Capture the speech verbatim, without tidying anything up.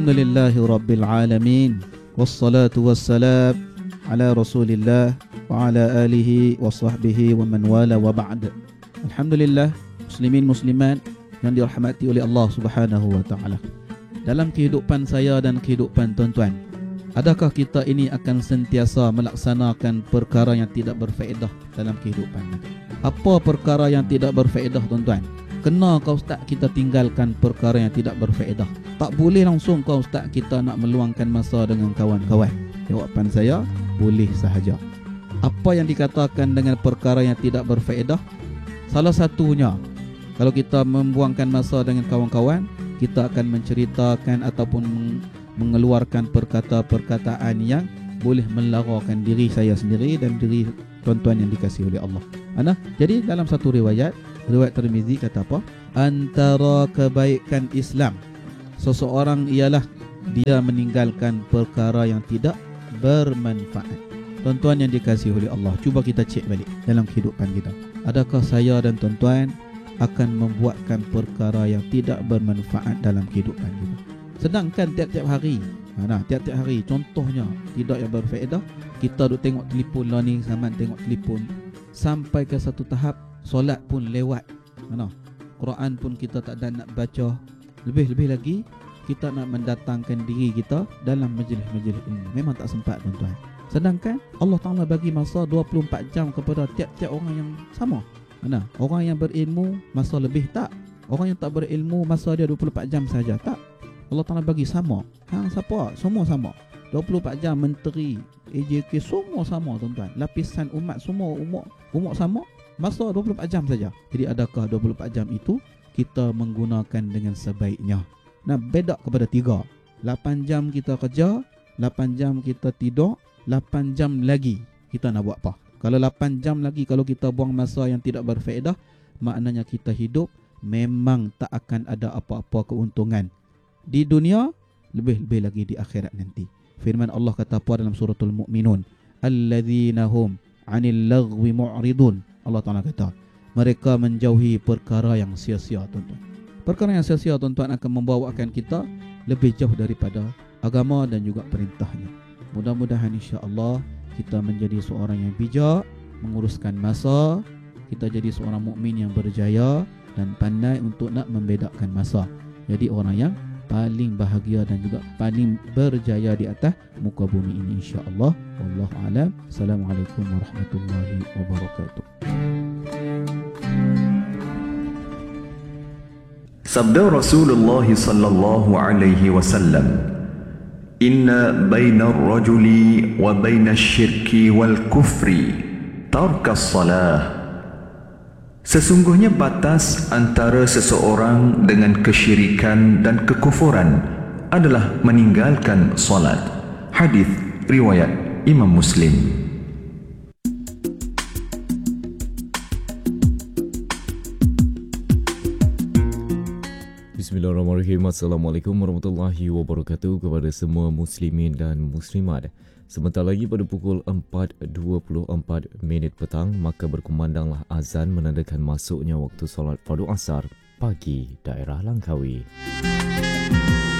Alhamdulillahi Rabbil Alamin. Wassalatu wassalam ala Rasulillah wa ala alihi wa sahbihi wa man wala wa ba'd. Alhamdulillah, muslimin muslimat yang dirahmati oleh Allah Subhanahu wa taala. Dalam kehidupan saya dan kehidupan tuan-tuan, adakah kita ini akan sentiasa melaksanakan perkara yang tidak berfaedah dalam kehidupan? Apa perkara yang tidak berfaedah, tuan-tuan? Kena kau ustaz kita tinggalkan perkara yang tidak berfaedah. Tak boleh langsung kau ustaz kita nak meluangkan masa dengan kawan-kawan. Jawapan saya, boleh sahaja. Apa yang dikatakan dengan perkara yang tidak berfaedah? Salah satunya, kalau kita membuangkan masa dengan kawan-kawan, kita akan menceritakan ataupun mengeluarkan perkata-perkataan yang boleh melarakan diri saya sendiri dan diri tuan-tuan yang dikasihi oleh Allah. Ana, jadi dalam satu riwayat, riwayat Tirmizi kata apa? Antara kebaikan Islam seseorang ialah dia meninggalkan perkara yang tidak bermanfaat. Tuan-tuan yang dikasihi oleh Allah, cuba kita cek balik dalam kehidupan kita. Adakah saya dan tuan-tuan akan membuatkan perkara yang tidak bermanfaat dalam kehidupan kita? Sedangkan tiap-tiap hari, nah, tiap-tiap hari contohnya tidak yang berfaedah, kita duk tengok telefon lah ni, zaman tengok telefon sampai ke satu tahap solat pun lewat. Mana? Quran pun kita tak ada nak baca. Lebih-lebih lagi kita nak mendatangkan diri kita dalam majlis-majlis ilmu. Memang tak sempat, tuan-tuan. Sedangkan Allah Ta'ala bagi masa dua puluh empat jam kepada tiap-tiap orang yang sama. Mana? Orang yang berilmu masa lebih tak. Orang yang tak berilmu masa dia dua puluh empat jam saja tak. Allah Ta'ala bagi sama. Hang siapa? Semua sama. dua puluh empat jam menteri, A J K semua sama, tuan-tuan. Lapisan umat semua umur umur sama. Masa dua puluh empat jam saja. Jadi adakah dua puluh empat jam itu kita menggunakan dengan sebaiknya? Nah, beda kepada tiga. lapan jam kita kerja, lapan jam kita tidur, lapan jam lagi kita nak buat apa? Kalau lapan jam lagi kalau kita buang masa yang tidak berfaedah, maknanya kita hidup memang tak akan ada apa-apa keuntungan di dunia, lebih-lebih lagi di akhirat nanti. Firman Allah kata apa dalam suratul Mu'minun? Alladzina hum 'anil laghwi mu'ridun. Allah Ta'ala kata, mereka menjauhi perkara yang sia-sia, tuan-tuan. Perkara yang sia-sia, tuan-tuan, akan membawakan kita lebih jauh daripada agama dan juga perintahnya. Mudah-mudahan insya-Allah kita menjadi seorang yang bijak, menguruskan masa, kita jadi seorang mukmin yang berjaya dan pandai untuk nak membedakan masa. Jadi orang yang paling bahagia dan juga paling berjaya di atas muka bumi ini insya-Allah. Wallahu a'lam. Assalamualaikum warahmatullahi wabarakatuh. Sabda Rasulullah sallallahu alaihi wasallam, inna baina ar-rajuli wa baina asy-syirki wal kufri tarkas salah. Sesungguhnya batas antara seseorang dengan kesyirikan dan kekufuran adalah meninggalkan salat. Hadis riwayat Imam Muslim. Bismillahirrahmanirrahim. Assalamualaikum warahmatullahi wabarakatuh kepada semua muslimin dan muslimat. Sebentar lagi pada pukul empat dua puluh empat minit petang, maka berkumandanglah azan menandakan masuknya waktu solat fardu asar pagi daerah Langkawi.